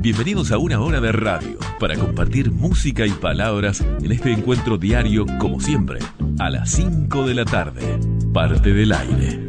Bienvenidos a una hora de radio para compartir música y palabras en este encuentro diario, como siempre, a las 5 de la tarde. Parte del aire.